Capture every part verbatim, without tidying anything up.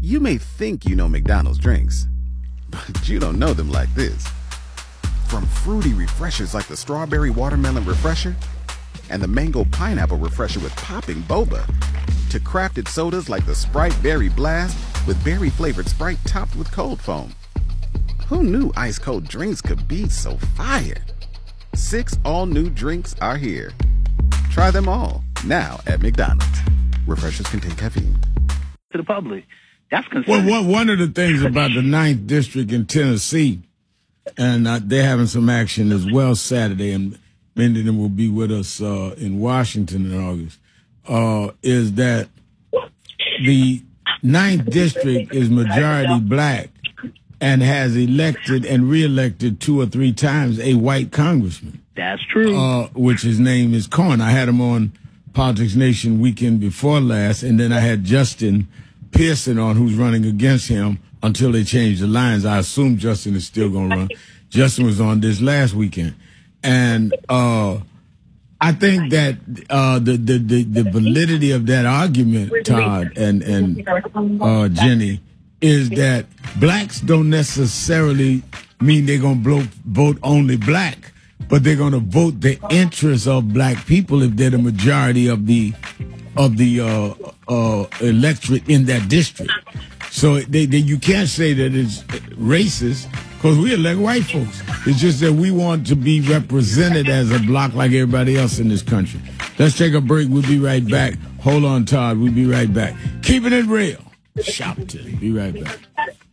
You may think you know McDonald's drinks, but you don't know them like this. From fruity refreshers like the Strawberry Watermelon Refresher and the Mango Pineapple Refresher with popping boba, to crafted sodas like the Sprite Berry Blast with berry-flavored Sprite topped with cold foam. Who knew ice-cold drinks could be so fire? Six all-new drinks are here. Try them all, now at McDonald's. Refreshers contain caffeine. To the public. That's considered. Well, one, one of the things about the ninth District in Tennessee, and uh, they're having some action as well Saturday, and many of them will be with us uh, in Washington in August, uh, is that the ninth District is majority black and has elected and reelected two or three times a white congressman. That's true. Uh, which his name is Cohen. I had him on Politics Nation weekend before last, and then I had Justin Pearson on, who's running against him until they change the lines. I assume Justin is still going to run. Justin was on this last weekend. And uh, I think that uh, the, the, the, the validity of that argument, Todd and, and uh, Jenny, is that blacks don't necessarily mean they're going to vote only black, but they're going to vote the interests of black people if they're the majority of the of the uh, uh, electorate in that district. So they, they, you can't say that it's racist because we elect white folks. It's just that we want to be represented as a block like everybody else in this country. Let's take a break. We'll be right back. Hold on, Todd. We'll be right back. Keeping it real. Shout to me. Be right back.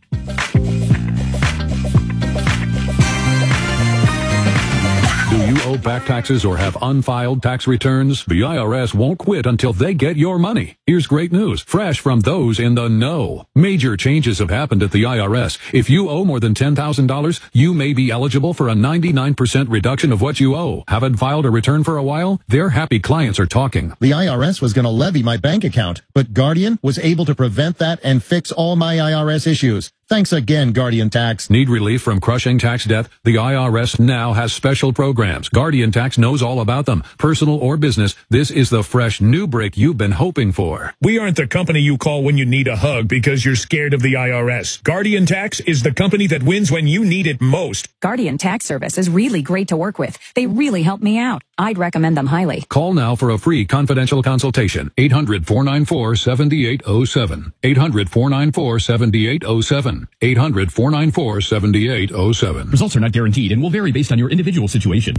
Do you owe back taxes or have unfiled tax returns? The I R S won't quit until they get your money. Here's great news, fresh from those in the know. Major changes have happened at the I R S. If you owe more than ten thousand dollars, you may be eligible for a ninety-nine percent reduction of what you owe. Haven't filed a return for a while? Their happy clients are talking. The I R S was going to levy my bank account, but Guardian was able to prevent that and fix all my I R S issues. Thanks again, Guardian Tax. Need relief from crushing tax debt? The I R S now has special programs. Guardian Tax knows all about them. Personal or business, this is the fresh new break you've been hoping for. We aren't the company you call when you need a hug because you're scared of the I R S. Guardian Tax is the company that wins when you need it most. Guardian Tax Service is really great to work with. They really help me out. I'd recommend them highly. Call now for a free confidential consultation. eight hundred, four nine four, seven eight zero seven. eight hundred, four nine four, seven eight zero seven. eight hundred, four nine four, seven eight zero seven. Results are not guaranteed and will vary based on your individual situation.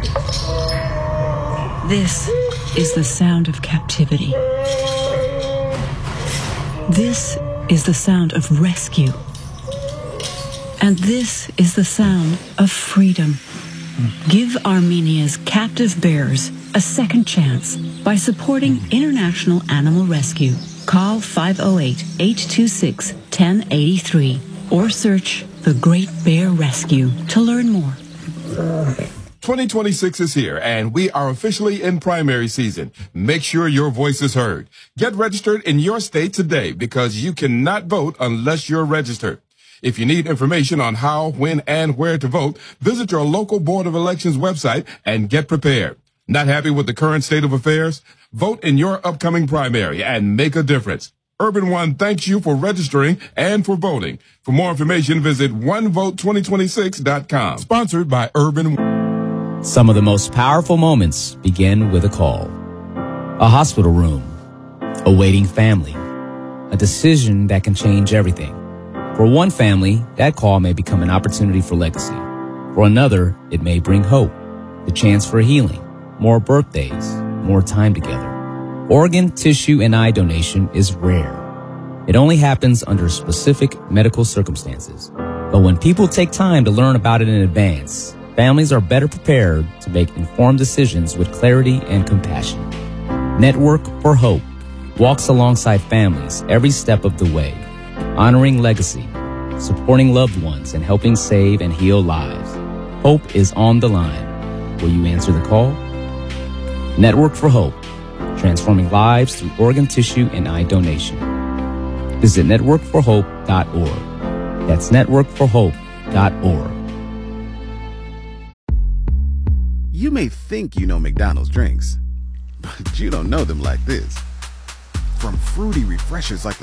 This is the sound of captivity. This is the sound of rescue. And this is the sound of freedom. Give Armenia's captive bears a second chance by supporting International Animal Rescue. Call five oh eight, eight two six, one oh eight three or search The Great Bear Rescue to learn more. twenty twenty-six is here, and we are officially in primary season. Make sure your voice is heard. Get registered in your state today because you cannot vote unless you're registered. If you need information on how, when, and where to vote, visit your local Board of Elections website and get prepared. Not happy with the current state of affairs? Vote in your upcoming primary and make a difference. Urban One thanks you for registering and for voting. For more information, visit one vote twenty twenty-six dot com. Sponsored by Urban One. Some of the most powerful moments begin with a call. A hospital room, a waiting family, a decision that can change everything. For one family, that call may become an opportunity for legacy. For another, it may bring hope, the chance for healing, more birthdays, more time together. Organ, tissue, and eye donation is rare. It only happens under specific medical circumstances. But when people take time to learn about it in advance, families are better prepared to make informed decisions with clarity and compassion. Network for Hope walks alongside families every step of the way, honoring legacy, supporting loved ones, and helping save and heal lives. Hope is on the line. Will you answer the call? Network for Hope, transforming lives through organ, tissue, and eye donation. Visit network for hope dot org. That's network for hope dot org. You may think you know McDonald's drinks, but you don't know them like this. From fruity refreshers like the